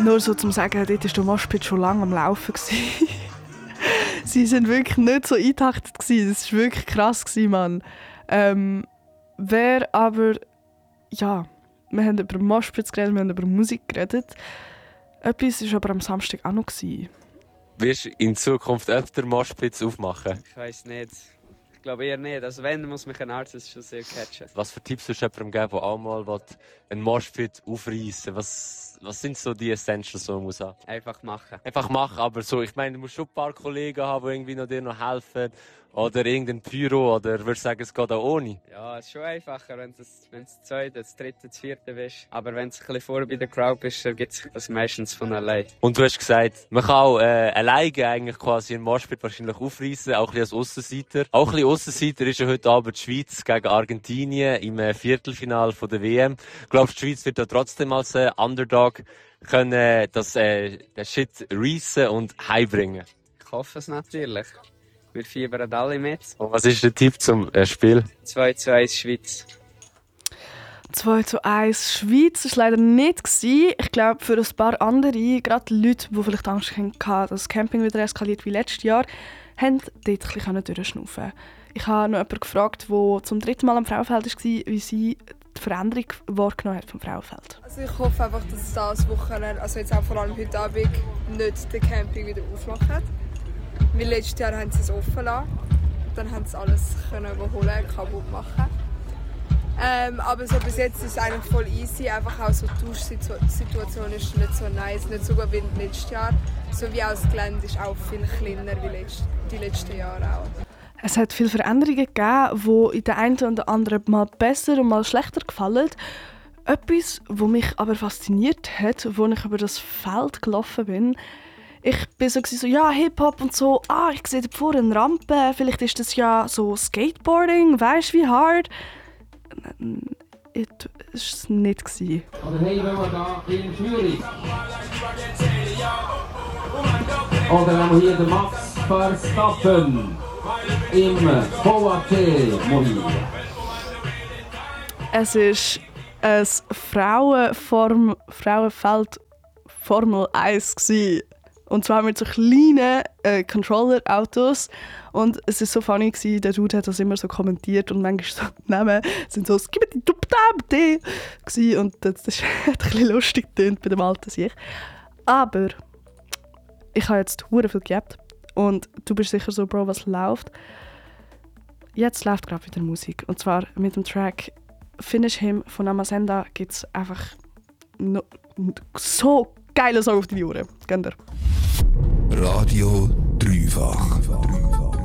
Nur so zum sagen, dort war der Moshpit schon lange am Laufen. Sie waren wirklich nicht so eingetaktet. Das war wirklich krass, Mann. Wer aber... Ja, wir haben über Moshpits geredet, wir haben über Musik geredet. Etwas war aber am Samstag auch noch. Wirst du in Zukunft öfter Moshpits aufmachen? Ich weiss nicht. Ich glaube eher nicht. Also wenn, muss mich ein Artist schon sehr catchen. Was für Tipps würdest du jemandem geben, der auch mal einen Moshpit aufreissen will? Was sind so die Essentials, die man muss haben? Einfach machen. Einfach machen, aber so, ich meine, du musst schon ein paar Kollegen haben, die irgendwie dir noch helfen. Oder irgendein Pyro, oder würdest du sagen, es geht auch ohne? Ja, es ist schon einfacher, wenn du das zweite, das dritte, das vierte bist. Aber wenn du ein bisschen vor bei der Crowd bist, dann gibt sich das meistens von allein. Und du hast gesagt, man kann auch alleine eigentlich quasi einen Moshpit wahrscheinlich aufreissen, auch ein bisschen als Aussenseiter. Auch ein bisschen Aussenseiter ist ja heute Abend die Schweiz gegen Argentinien im Viertelfinale von der WM. Glaubst du, die Schweiz wird da trotzdem als Underdog können den Shit reissen und heimbringen? Ich hoffe es natürlich. Wir fiebern alle mit. Und was ist der Tipp zum Spiel? 2:1 Schweiz. 2:1 Schweiz war leider nicht. Ich glaube, für ein paar andere, gerade Leute, die vielleicht Angst hatten, dass das Camping wieder eskaliert wie letztes Jahr, haben dort ein bisschen durchschnaufen. Ich habe noch jemanden gefragt, der zum 3. Mal am Frauenfeld war, wie sie die Veränderung wahrgenommen hat vom Frauenfeld. Also ich hoffe einfach, dass das Wochenende, also jetzt auch vor allem heute Abend, nicht den Camping wieder aufmacht. Weil letztes Jahr haben sie es offen gelassen. Dann haben sie alles überholen, kaputt machen. Aber so bis jetzt ist es eigentlich voll easy. Einfach auch so die Tauschsituation ist nicht so nice, nicht so gut wie letztes Jahr. So wie auch das Gelände ist auch viel kleiner wie die letzten Jahre auch. Es hat viele Veränderungen gegeben, die in der einen oder anderen mal besser und mal schlechter gefallen. Etwas, was mich aber fasziniert hat, als ich über das Feld gelaufen bin, ich war so, ja, Hip-Hop und so, ich sehe da vorne eine Rampe, vielleicht ist das ja so Skateboarding, weisst du wie hart? Das war es nicht. Oder hey, wenn wir da in Führung. Oder haben wir hier den Max Verstappen im VAT-Mobil. Es ist ein Frauenfeld Formel 1 gewesen. Und zwar mit so kleinen Controller-Autos. Und es war so funny, der Dude hat das immer so kommentiert und manchmal so die Namen sind so «Skibidi-Dub-Dab-Dee» und das hat ein bisschen lustig getönt bei dem alten Sieg. Aber ich habe jetzt verdammt viel gehabt und du bist sicher so, Bro, was läuft? Jetzt läuft gerade wieder Musik. Und zwar mit dem Track «Finish Him» von Amazenda gibt es einfach so geile Song auf die Ohren. Gönnt ihr. Radio Dreifach.